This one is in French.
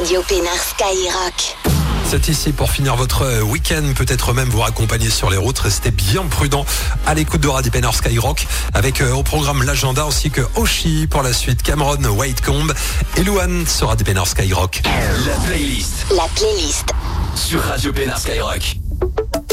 Radio Pénard Skyrock. C'est ici pour finir votre week-end, peut-être même vous raccompagner sur les routes. Restez bien prudents à l'écoute de Radio Pénard Skyrock avec au programme l'agenda ainsi que Oshi pour la suite, Cameron, Whitecomb et Louane sur Radio Pénard Skyrock. La playlist La playlist sur Radio Pénard Skyrock.